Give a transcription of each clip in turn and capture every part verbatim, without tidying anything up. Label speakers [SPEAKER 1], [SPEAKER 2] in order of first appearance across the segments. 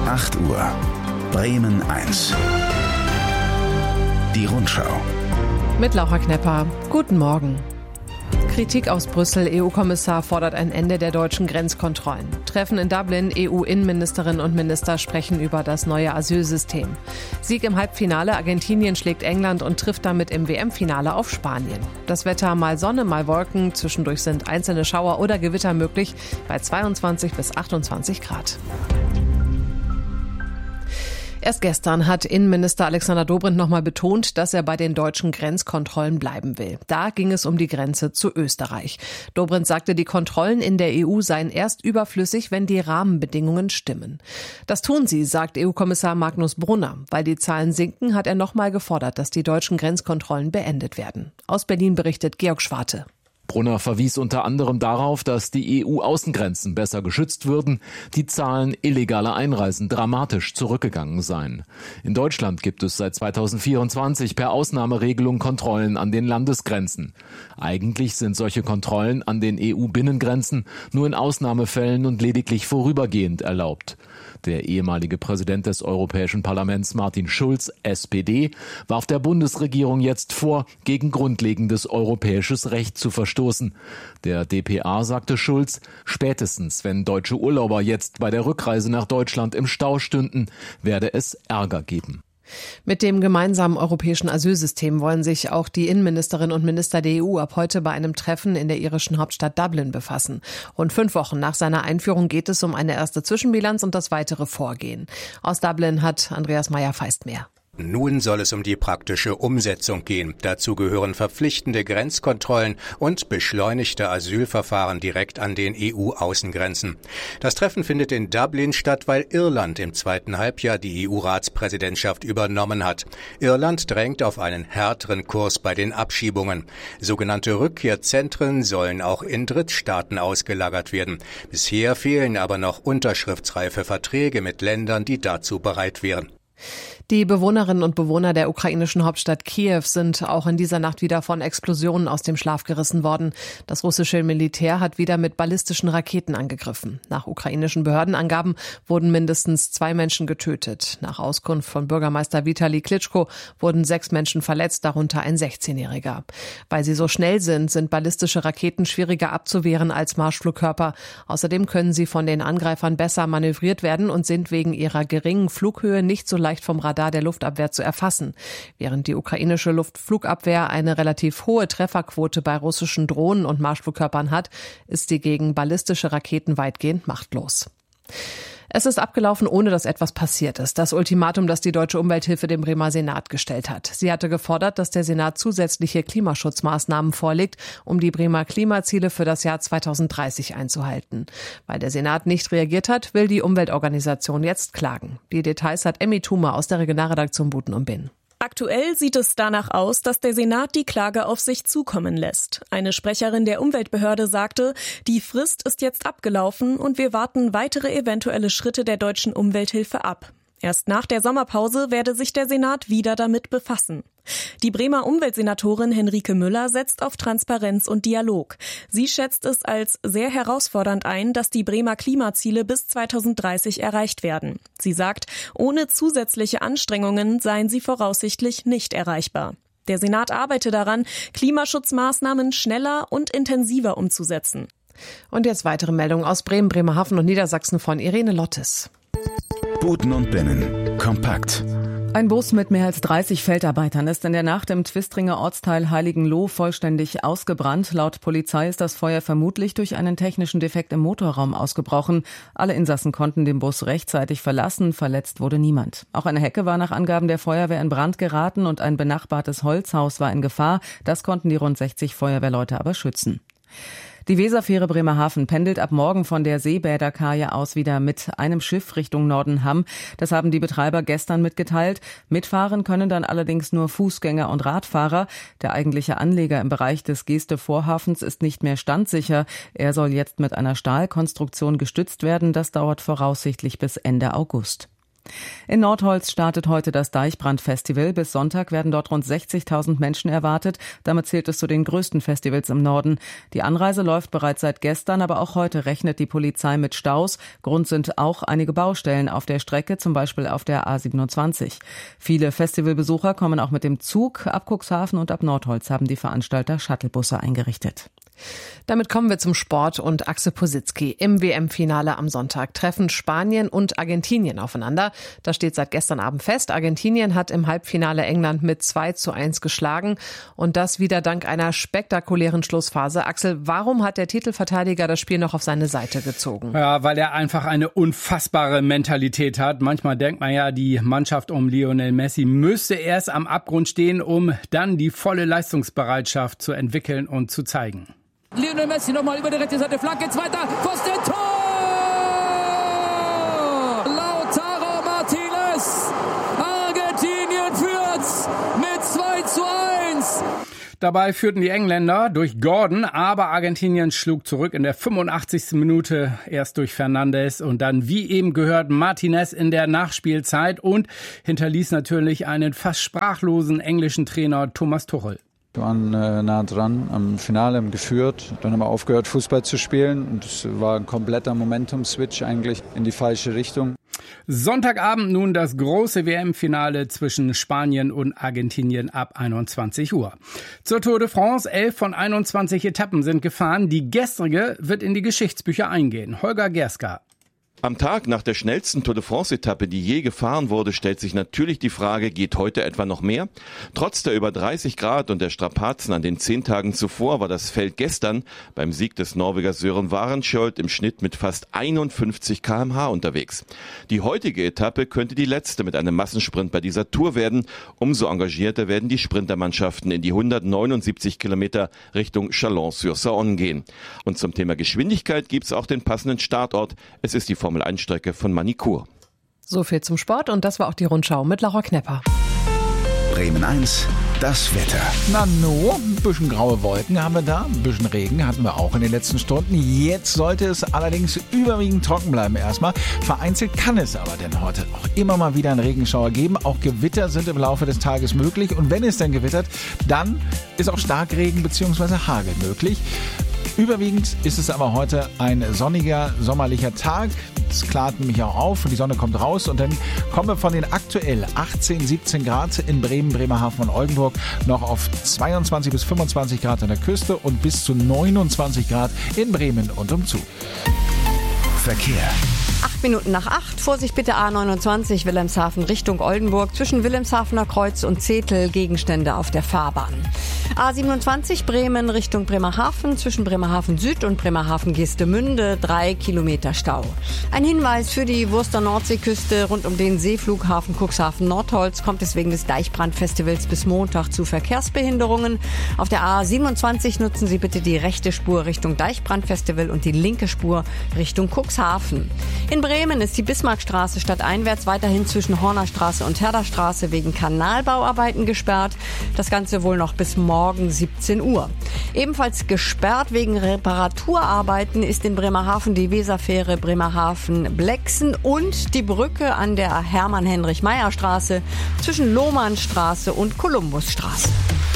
[SPEAKER 1] acht Uhr. Bremen eins. Die Rundschau.
[SPEAKER 2] Mit Laura Knepper. Guten Morgen. Kritik aus Brüssel. E U-Kommissar fordert ein Ende der deutschen Grenzkontrollen. Treffen in Dublin. E U-Innenministerinnen und Minister sprechen über das neue Asylsystem. Sieg im Halbfinale. Argentinien schlägt England und trifft damit im W M-Finale auf Spanien. Das Wetter: mal Sonne, mal Wolken. Zwischendurch sind einzelne Schauer oder Gewitter möglich bei zweiundzwanzig bis achtundzwanzig Grad. Erst gestern hat Innenminister Alexander Dobrindt nochmal betont, dass er bei den deutschen Grenzkontrollen bleiben will. Da ging es um die Grenze zu Österreich. Dobrindt sagte, die Kontrollen in der E U seien erst überflüssig, wenn die Rahmenbedingungen stimmen. Das tun sie, sagt E U-Kommissar Magnus Brunner. Weil die Zahlen sinken, hat er nochmal gefordert, dass die deutschen Grenzkontrollen beendet werden. Aus Berlin berichtet Georg Schwarte.
[SPEAKER 3] Brunner verwies unter anderem darauf, dass die E U-Außengrenzen besser geschützt würden, die Zahlen illegaler Einreisen dramatisch zurückgegangen seien. In Deutschland gibt es seit zweitausendvierundzwanzig per Ausnahmeregelung Kontrollen an den Landesgrenzen. Eigentlich sind solche Kontrollen an den E U-Binnengrenzen nur in Ausnahmefällen und lediglich vorübergehend erlaubt. Der ehemalige Präsident des Europäischen Parlaments Martin Schulz, S P D, warf der Bundesregierung jetzt vor, gegen grundlegendes europäisches Recht zu verstoßen. Der D P A sagte Schulz, spätestens wenn deutsche Urlauber jetzt bei der Rückreise nach Deutschland im Stau stünden, werde es Ärger geben.
[SPEAKER 2] Mit dem gemeinsamen europäischen Asylsystem wollen sich auch die Innenministerinnen und Minister der E U ab heute bei einem Treffen in der irischen Hauptstadt Dublin befassen. Rund fünf Wochen nach seiner Einführung geht es um eine erste Zwischenbilanz und das weitere Vorgehen. Aus Dublin hat Andreas Meyer-Feist mehr.
[SPEAKER 4] Nun soll es um die praktische Umsetzung gehen. Dazu gehören verpflichtende Grenzkontrollen und beschleunigte Asylverfahren direkt an den E U-Außengrenzen. Das Treffen findet in Dublin statt, weil Irland im zweiten Halbjahr die E U-Ratspräsidentschaft übernommen hat. Irland drängt auf einen härteren Kurs bei den Abschiebungen. Sogenannte Rückkehrzentren sollen auch in Drittstaaten ausgelagert werden. Bisher fehlen aber noch unterschriftsreife Verträge mit Ländern, die dazu bereit wären.
[SPEAKER 2] Die Bewohnerinnen und Bewohner der ukrainischen Hauptstadt Kiew sind auch in dieser Nacht wieder von Explosionen aus dem Schlaf gerissen worden. Das russische Militär hat wieder mit ballistischen Raketen angegriffen. Nach ukrainischen Behördenangaben wurden mindestens zwei Menschen getötet. Nach Auskunft von Bürgermeister Vitali Klitschko wurden sechs Menschen verletzt, darunter ein sechzehnjähriger. Weil sie so schnell sind, sind ballistische Raketen schwieriger abzuwehren als Marschflugkörper. Außerdem können sie von den Angreifern besser manövriert werden und sind wegen ihrer geringen Flughöhe nicht so leicht vom Radar der Luftabwehr zu erfassen. Während die ukrainische Luftflugabwehr eine relativ hohe Trefferquote bei russischen Drohnen und Marschflugkörpern hat, ist sie gegen ballistische Raketen weitgehend machtlos. Es ist abgelaufen, ohne dass etwas passiert ist. Das Ultimatum, das die Deutsche Umwelthilfe dem Bremer Senat gestellt hat. Sie hatte gefordert, dass der Senat zusätzliche Klimaschutzmaßnahmen vorlegt, um die Bremer Klimaziele für das Jahr zweitausenddreißig einzuhalten. Weil der Senat nicht reagiert hat, will die Umweltorganisation jetzt klagen. Die Details hat Emmy Thumer aus der Regionalredaktion Buten und Bin.
[SPEAKER 5] Aktuell sieht es danach aus, dass der Senat die Klage auf sich zukommen lässt. Eine Sprecherin der Umweltbehörde sagte, die Frist ist jetzt abgelaufen und wir warten weitere eventuelle Schritte der deutschen Umwelthilfe ab. Erst nach der Sommerpause werde sich der Senat wieder damit befassen. Die Bremer Umweltsenatorin Henrike Müller setzt auf Transparenz und Dialog. Sie schätzt es als sehr herausfordernd ein, dass die Bremer Klimaziele bis zweitausenddreißig erreicht werden. Sie sagt, ohne zusätzliche Anstrengungen seien sie voraussichtlich nicht erreichbar. Der Senat arbeite daran, Klimaschutzmaßnahmen schneller und intensiver umzusetzen.
[SPEAKER 2] Und jetzt weitere Meldungen aus Bremen, Bremerhaven und Niedersachsen von Irene Lottes.
[SPEAKER 1] Buten und Binnen. Kompakt.
[SPEAKER 6] Ein Bus mit mehr als dreißig Feldarbeitern ist in der Nacht im Twistringer Ortsteil Heiligenloh vollständig ausgebrannt. Laut Polizei ist das Feuer vermutlich durch einen technischen Defekt im Motorraum ausgebrochen. Alle Insassen konnten den Bus rechtzeitig verlassen, verletzt wurde niemand. Auch eine Hecke war nach Angaben der Feuerwehr in Brand geraten und ein benachbartes Holzhaus war in Gefahr. Das konnten die rund sechzig Feuerwehrleute aber schützen. Die Weserfähre Bremerhaven pendelt ab morgen von der Seebäderkaje aus wieder mit einem Schiff Richtung Nordenham. Das haben die Betreiber gestern mitgeteilt. Mitfahren können dann allerdings nur Fußgänger und Radfahrer. Der eigentliche Anleger im Bereich des Geeste-Vorhafens ist nicht mehr standsicher. Er soll jetzt mit einer Stahlkonstruktion gestützt werden. Das dauert voraussichtlich bis Ende August. In Nordholz startet heute das Deichbrand-Festival. Bis Sonntag werden dort rund sechzigtausend Menschen erwartet. Damit zählt es zu den größten Festivals im Norden. Die Anreise läuft bereits seit gestern, aber auch heute rechnet die Polizei mit Staus. Grund sind auch einige Baustellen auf der Strecke, zum Beispiel auf der A siebenundzwanzig. Viele Festivalbesucher kommen auch mit dem Zug. Ab Cuxhaven und ab Nordholz haben die Veranstalter Shuttlebusse eingerichtet.
[SPEAKER 2] Damit kommen wir zum Sport und Axel Positzky. Im W M-Finale am Sonntag treffen Spanien und Argentinien aufeinander. Das steht seit gestern Abend fest. Argentinien hat im Halbfinale England mit zwei zu eins geschlagen und das wieder dank einer spektakulären Schlussphase. Axel, warum hat der Titelverteidiger das Spiel noch auf seine Seite gezogen?
[SPEAKER 7] Ja, weil er einfach eine unfassbare Mentalität hat. Manchmal denkt man ja, die Mannschaft um Lionel Messi müsste erst am Abgrund stehen, um dann die volle Leistungsbereitschaft zu entwickeln und zu zeigen.
[SPEAKER 8] Lionel Messi nochmal über die rechte Seite, Flanke, zweiter, Pfosten, Tor! Lautaro Martinez, Argentinien führt's mit zwei zu eins.
[SPEAKER 7] Dabei führten die Engländer durch Gordon, aber Argentinien schlug zurück in der fünfundachtzigsten Minute, erst durch Fernandes und dann, wie eben gehört, Martinez in der Nachspielzeit und hinterließ natürlich einen fast sprachlosen englischen Trainer Thomas Tuchel.
[SPEAKER 9] Wir waren äh, nah dran am Finale, haben geführt, dann haben wir aufgehört, Fußball zu spielen und es war ein kompletter Momentum-Switch eigentlich in die falsche Richtung.
[SPEAKER 7] Sonntagabend nun das große W M-Finale zwischen Spanien und Argentinien ab einundzwanzig Uhr. Zur Tour de France, elf von einundzwanzig Etappen sind gefahren. Die gestrige wird in die Geschichtsbücher eingehen. Holger Gerska.
[SPEAKER 10] Am Tag nach der schnellsten Tour de France-Etappe, die je gefahren wurde, stellt sich natürlich die Frage, geht heute etwa noch mehr? Trotz der über dreißig Grad und der Strapazen an den zehn Tagen zuvor war das Feld gestern beim Sieg des Norwegers Sören Warenskjold im Schnitt mit fast einundfünfzig Kilometer pro Stunde unterwegs. Die heutige Etappe könnte die letzte mit einem Massensprint bei dieser Tour werden. Umso engagierter werden die Sprintermannschaften in die hundertneunundsiebzig Kilometer Richtung Chalon-sur-Saône gehen. Und zum Thema Geschwindigkeit gibt's auch den passenden Startort. Es ist die Formel eins Strecke von Manicourt.
[SPEAKER 2] So viel zum Sport und das war auch die Rundschau mit Laura Knepper.
[SPEAKER 1] Bremen eins, das Wetter.
[SPEAKER 11] Na no, ein bisschen graue Wolken haben wir da, ein bisschen Regen hatten wir auch in den letzten Stunden. Jetzt sollte es allerdings überwiegend trocken bleiben erstmal. Vereinzelt kann es aber denn heute auch immer mal wieder einen Regenschauer geben. Auch Gewitter sind im Laufe des Tages möglich und wenn es dann gewittert, dann ist auch Starkregen bzw. Hagel möglich. Überwiegend ist es aber heute ein sonniger, sommerlicher Tag. Es klart nämlich auch auf und die Sonne kommt raus und dann kommen wir von den aktuell achtzehn, siebzehn Grad in Bremen, Bremerhaven und Oldenburg noch auf zweiundzwanzig bis fünfundzwanzig Grad an der Küste und bis zu neunundzwanzig Grad in Bremen und umzu.
[SPEAKER 1] Verkehr.
[SPEAKER 12] Acht Minuten nach acht. Vorsicht bitte A neunundzwanzig Wilhelmshaven Richtung Oldenburg. Zwischen Wilhelmshavener Kreuz und Zetel Gegenstände auf der Fahrbahn. A siebenundzwanzig Bremen Richtung Bremerhaven. Zwischen Bremerhaven Süd und Bremerhaven Geestemünde drei Kilometer Stau. Ein Hinweis für die Wurster Nordseeküste rund um den Seeflughafen Cuxhaven Nordholz kommt es wegen des Deichbrandfestivals bis Montag zu Verkehrsbehinderungen. Auf der A siebenundzwanzig nutzen Sie bitte die rechte Spur Richtung Deichbrandfestival und die linke Spur Richtung Cuxhaven. In Bremen ist die Bismarckstraße stadteinwärts weiterhin zwischen Hornerstraße und Herderstraße wegen Kanalbauarbeiten gesperrt. Das Ganze wohl noch bis morgen siebzehn Uhr. Ebenfalls gesperrt wegen Reparaturarbeiten ist in Bremerhaven die Weserfähre Bremerhaven-Blexen und die Brücke an der Hermann-Heinrich-Meyer-Straße zwischen Lohmannstraße und Kolumbusstraße.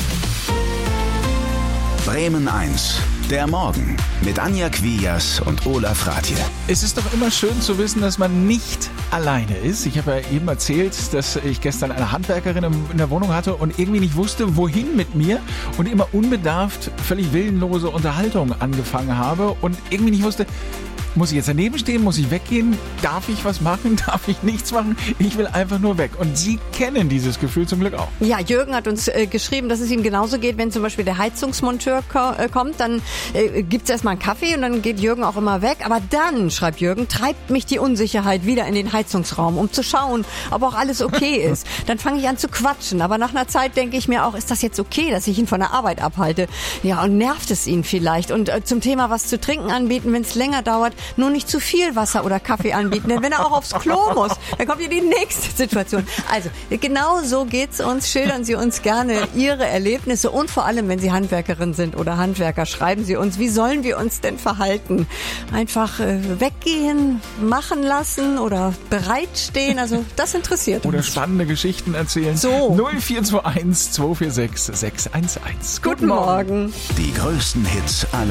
[SPEAKER 1] Bremen eins. Der Morgen mit Anja Quias und Olaf Rathje.
[SPEAKER 11] Es ist doch immer schön zu wissen, dass man nicht alleine ist. Ich habe ja eben erzählt, dass ich gestern eine Handwerkerin in der Wohnung hatte und irgendwie nicht wusste, wohin mit mir und immer unbedarft, völlig willenlose Unterhaltung angefangen habe und irgendwie nicht wusste, muss ich jetzt daneben stehen? Muss ich weggehen? Darf ich was machen? Darf ich nichts machen? Ich will einfach nur weg. Und Sie kennen dieses Gefühl zum Glück auch.
[SPEAKER 12] Ja, Jürgen hat uns äh, geschrieben, dass es ihm genauso geht, wenn zum Beispiel der Heizungsmonteur ko- äh, kommt, dann äh, gibt's erstmal einen Kaffee und dann geht Jürgen auch immer weg. Aber dann, schreibt Jürgen, treibt mich die Unsicherheit wieder in den Heizungsraum, um zu schauen, ob auch alles okay ist. Dann fange ich an zu quatschen. Aber nach einer Zeit denke ich mir auch, ist das jetzt okay, dass ich ihn von der Arbeit abhalte? Ja, und nervt es ihn vielleicht? Und äh, zum Thema was zu trinken anbieten, wenn es länger dauert, Nur nicht zu viel Wasser oder Kaffee anbieten, denn wenn er auch aufs Klo muss, dann kommt ja die nächste Situation. Also genau so geht's uns. Schildern Sie uns gerne Ihre Erlebnisse und vor allem, wenn Sie Handwerkerin sind oder Handwerker, schreiben Sie uns, wie sollen wir uns denn verhalten? Einfach äh, weggehen, machen lassen oder bereitstehen, also das interessiert
[SPEAKER 11] oder
[SPEAKER 12] uns.
[SPEAKER 11] Oder spannende Geschichten erzählen.
[SPEAKER 12] So.
[SPEAKER 11] null vier zwei eins zwei vier sechs sechs eins eins.
[SPEAKER 12] Guten Morgen.
[SPEAKER 1] Die größten Hits aller